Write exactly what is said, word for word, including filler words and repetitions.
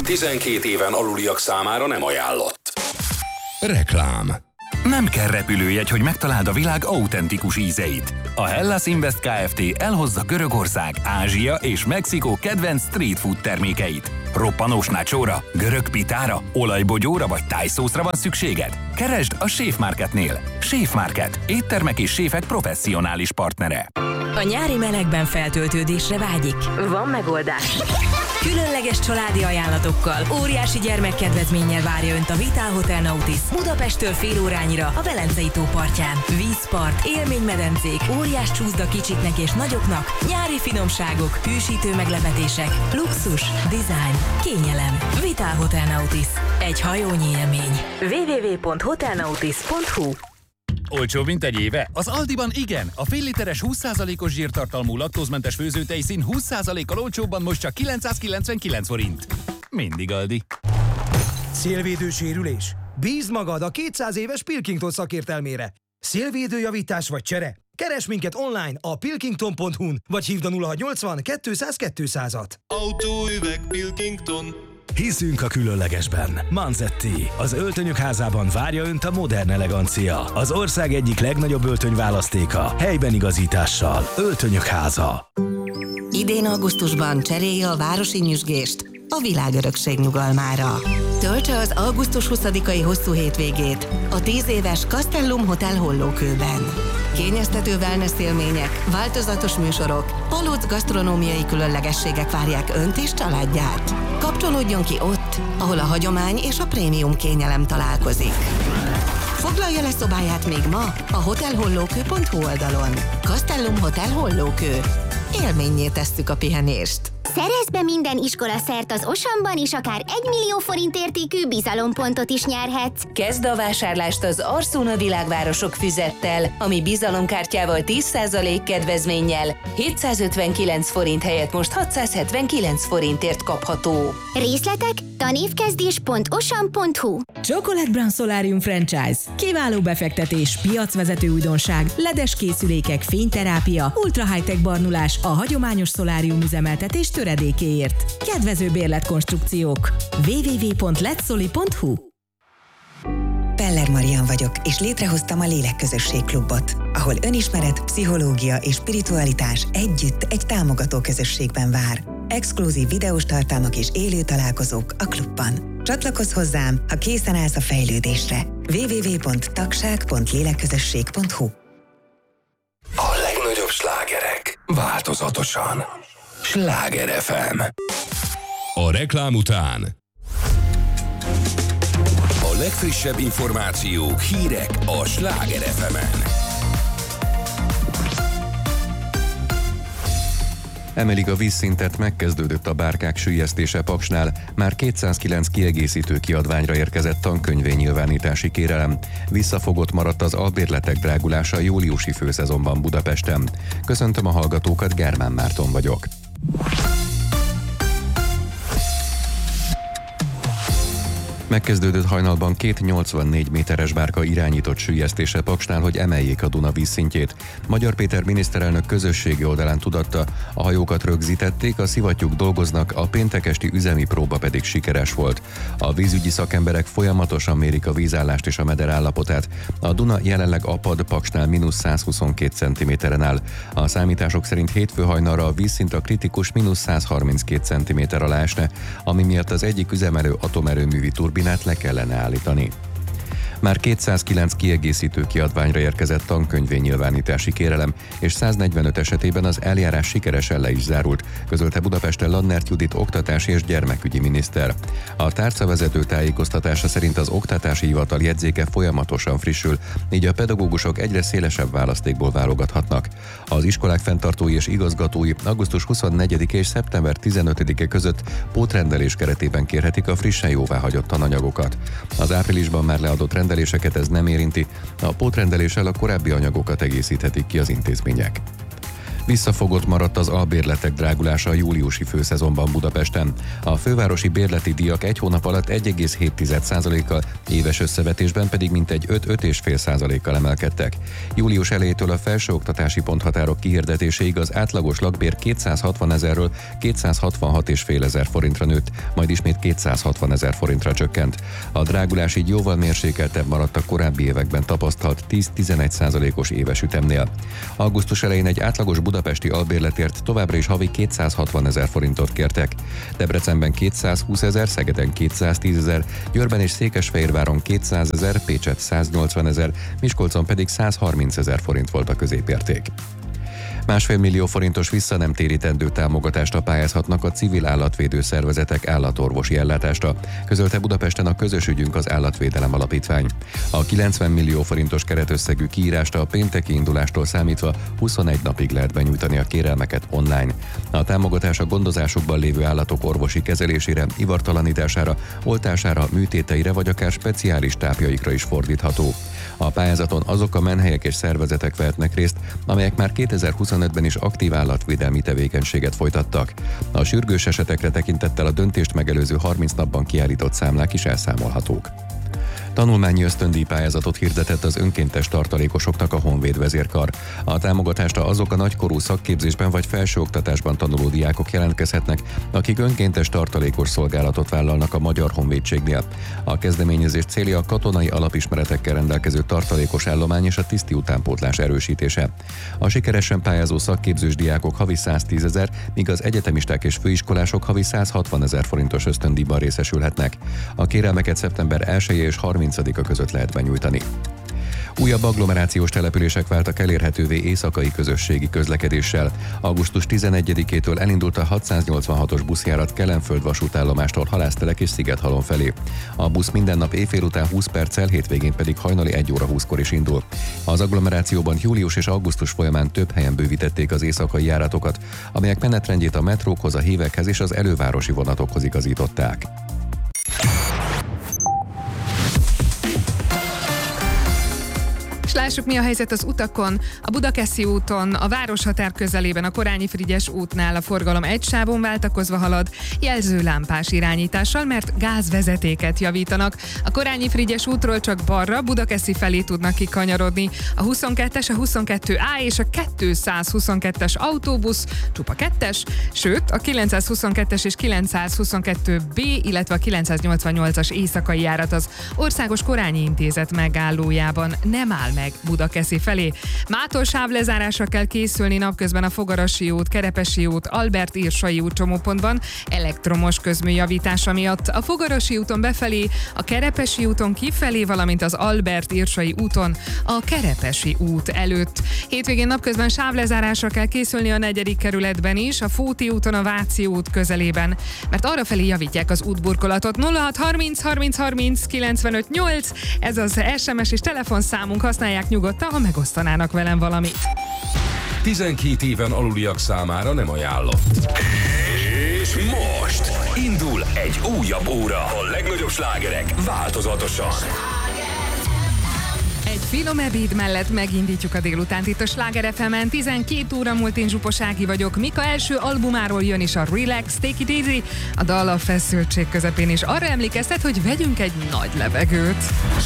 tizenkét éven aluliak számára nem ajánlott. Reklám. Nem kell repülőjegy, hogy megtaláld a világ autentikus ízeit. A Hellas Invest Kft. Elhozza Görögország, Ázsia és Mexikó kedvenc street food termékeit. Roppanós nacsóra, görög pitára, olajbogyóra vagy tájszószra van szükséged? Keresd a Chef Marketnél. Chef Market. Éttermek és séfek professzionális partnere. A nyári melegben feltöltődésre vágyik? Van megoldás. Különleges családi ajánlatokkal, óriási gyermekkedvezménnyel várja Önt a Vitál Hotel Nautis Budapesttől fél órányira a Velencei tó partján. Vízpart, élménymedencék, óriás csúszda kicsiknek és nagyoknak, nyári finomságok, hűsítő meglepetések, luxus, design, kényelem. Vitál Hotel Nautis. Egy hajónyi élmény. double-u double-u double-u pont hotelnautis pont hu. Olcsóbb, mint egy éve? Az Aldiban igen! A fél literes húsz százalékos zsírtartalmú laktózmentes főzőtejszín húsz százalékkal olcsóbban most csak kilencszázkilencvenkilenc forint. Mindig Aldi. Szélvédő sérülés? Bízd magad a kétszáz éves Pilkington szakértelmére. Szélvédőjavítás vagy csere? Keres minket online a pilkington pont hu-n, vagy hívd a nulla hatszáznyolcvan kétszáz kétszázat. Autóüveg Pilkington. Hiszünk a különlegesben. Manzetti, az öltönyök házában várja Önt a modern elegancia. Az ország egyik legnagyobb öltönyválasztéka, helyben igazítással. Öltönyök háza. Idén augusztusban cserélje a városi nyüzsgést a világörökség nyugalmára. Töltse az augusztus huszadikai hosszú hétvégét a tíz éves Castellum Hotel Hollókőben. Kényeztető wellness élmények, változatos műsorok, palóc gasztronómiai különlegességek várják Önt és családját. Kapcsolódjon ki ott, ahol a hagyomány és a prémium kényelem találkozik. Foglalja le szobáját még ma a hotelhollókő pont hu oldalon. Castellum Hotel Hollókő. Élménnyé tesszük a pihenést. Szerezz be minden iskolaszert az Osamban, és akár egy millió forint értékű bizalompontot is nyerhetsz. Kezd a vásárlást az Arsona Világvárosok Füzettel, ami bizalomkártyával tíz százalék kedvezménnyel hétszázötvenkilenc forint helyett most hatszázhetvenkilenc forintért kapható. Részletek tanévkezdés pont osam pont hu. Chocolate Brown Solarium Franchise. Kiváló befektetés, piacvezető újdonság, ledes készülékek, fényterápia, ultra high-tech barnulás a hagyományos szolárium üzemeltetés töredékéért. Kedvező bérletkonstrukciók. double-u double-u double-u pont letsoli pont hu. Peller Marian vagyok, és létrehoztam a Lélekközösség Klubot, ahol önismeret, pszichológia és spiritualitás együtt egy támogató közösségben vár. Exkluzív videós tartalmak és élő találkozók a klubban. Csatlakozz hozzám, ha készen állsz a fejlődésre. double-u double-u double-u pont tagság pont lélekközösség pont hu. A legnagyobb slágerek változatosan. Sláger ef em. A reklám után A legfrissebb információk, hírek a Sláger ef emen. Emelik a vízszintet, megkezdődött a bárkák süllyesztése Paksnál, már kétszázkilenc kiegészítő kiadványra érkezett tankönyvénynyilvánítási kérelem. Visszafogott maradt az albérletek drágulása a júliusi főszezonban Budapesten. Köszöntöm a hallgatókat, Germán Márton vagyok. Megkezdődött hajnalban két nyolcvannégy méteres bárka irányított süllyesztése Paksnál, hogy emeljék a Duna vízszintjét. Magyar Péter miniszterelnök közösségi oldalán tudatta, a hajókat rögzítették, a szivattyúk dolgoznak, a péntek esti üzemi próba pedig sikeres volt. A vízügyi szakemberek folyamatosan mérik a vízállást és a meder állapotát. A Duna jelenleg apad, Paksnál mínusz százhuszonkét centiméteren áll. A számítások szerint hétfő hajnalra a vízszint a kritikus mínusz százharminckét centiméter alá esne, ami miatt az egyik üzemelő atomerőművi turbinát le kellene állítani. Már kétszázkilenc kiegészítő kiadványra érkezett tankönyvénynyilvánítási kérelem, és száznegyvenöt esetében az eljárás sikeresen le is zárult, közölte Budapesten Lannert Judit oktatási és gyermekügyi miniszter. A tárcavezető tájékoztatása szerint az oktatási hivatal jegyzéke folyamatosan frissül, így a pedagógusok egyre szélesebb választékból válogathatnak. Az iskolák fenntartói és igazgatói augusztus huszonnegyedike és szeptember tizenötödike között pótrendelés keretében kérhetik a frissen jóváhagyott tananyagokat. Az áprilisban már leadott rendeléseket ez nem érinti, a pótrendeléssel a korábbi anyagokat egészíthetik ki az intézmények. Visszafogott maradt az albérletek drágulása a júliusi főszezonban Budapesten. A fővárosi bérleti díjak egy hónap alatt egy egész hét százalékkal, éves összevetésben pedig mintegy öt-öt egész öt százalékkal emelkedtek. Július elejétől a felsőoktatási ponthatárok kihirdetéséig az átlagos lakbér kétszázhatvan ezerről kétszázhatvanhat egész öt ezer forintra nőtt, majd ismét kétszázhatvan ezer forintra csökkent. A drágulás így jóval mérsékeltebb maradt a korábbi években tapasztalt tíz-tizenegy százalékos éves ütemnél. Augusztus elején egy átlagos budapesti albérletért továbbra is havi kétszázhatvan ezer forintot kértek. Debrecenben kétszázhúsz ezer, Szegeden kétszáztíz ezer, Győrben és Székesfehérváron kétszáz ezer, Pécset száznyolcvan ezer, Miskolcon pedig százharminc ezer forint volt a középérték. Másfél millió forintos visszanemtérítendő támogatást pályázhatnak a civil állatvédő szervezetek állatorvosi ellátásra, közölte Budapesten a Közös ügyünk az Állatvédelem Alapítvány. A kilencven millió forintos keretösszegű kiírást a pénteki indulástól számítva huszonegy napig lehet benyújtani a kérelmeket online. A támogatás a gondozásukban lévő állatok orvosi kezelésére, ivartalanítására, oltására, műtéteire vagy akár speciális tápjaikra is fordítható. A pályázaton azok a menhelyek és szervezetek vehetnek részt, amelyek már kétezer-huszonötben is aktív állatvédelmi tevékenységet folytattak. A sürgős esetekre tekintettel a döntést megelőző harminc napban kiállított számlák is elszámolhatók. Tanulmányi ösztöndíj pályázatot hirdetett az önkéntes tartalékosoknak a Honvéd vezérkar. A támogatásra azok a nagykorú szakképzésben vagy felsőoktatásban tanuló diákok jelentkezhetnek, akik önkéntes tartalékos szolgálatot vállalnak a Magyar Honvédségnél. A kezdeményezés célja a katonai alapismeretekkel rendelkező tartalékos állomány és a tiszti utánpótlás erősítése. A sikeresen pályázó szakképzős diákok havi száztíz ezer, míg az egyetemisták és főiskolások havi százhatvan ezer forintos ösztöndíjban részesülhetnek. A kérelmeket szeptember elseje és harmincadika között lehet benyújtani. Újabb agglomerációs települések váltak elérhetővé éjszakai közösségi közlekedéssel. augusztus tizenegyedikétől elindult a hatszáznyolcvanhatos buszjárat Kelenföld vasútállomástól Halásztelek és Szigethalom felé. A busz minden nap éjfél után húsz perccel, hétvégén pedig hajnali egy óra húszkor is indul. Az agglomerációban július és augusztus folyamán több helyen bővítették az éjszakai járatokat, amelyek menetrendjét a metrókhoz, a hívekhez és az elővárosi vonatokhoz igazították. Lássuk, mi a helyzet az utakon. A Budakeszi úton, a városhatár közelében, a Korányi-Frigyes útnál a forgalom egy sávon váltakozva halad, jelzőlámpás irányítással, mert gázvezetéket javítanak. A Korányi-Frigyes útról csak balra, Budakeszi felé tudnak kikanyarodni. A huszonkettes, a huszonkettő á és a kétszázhuszonkettes autóbusz csupa kettes, sőt a kilencszázhuszonkettes és kilencszázhuszonkettő bé, illetve a kilencszáznyolcvannyolcas éjszakai járat az Országos Korányi Intézet megállójában nem áll meg Budakeszi felé. Mától sávlezárásra kell készülni napközben a Fogarasi út, Kerepesi út, Albert Irsai út csomópontban elektromos közműjavítása miatt. A Fogarasi úton befelé, a Kerepesi úton kifelé, valamint az Albert Irsai úton a Kerepesi út előtt. Hétvégén napközben sávlezárásra kell készülni a negyedik kerületben is, a Fóti úton, a Váci út közelében, mert arrafelé javítják az útburkolatot. nulla hat harminc harminc harminc kilencvenöt nyolc, ez az es em es és telefonszámunk, használják nyugodtan, ha megosztanának velem valamit. tizenkét éven aluliak számára nem ajánlott. És most indul egy újabb óra. A legnagyobb slágerek változatosan. Egy finom ebéd mellett megindítjuk a délutánt itt a Sláger ef emen. tizenkét óra múlt, én Zsupos Ági vagyok. Mika első albumáról jön is a Relax, Take It Easy. A dal a feszültség közepén is arra emlékeztet, hogy vegyünk egy nagy levegőt.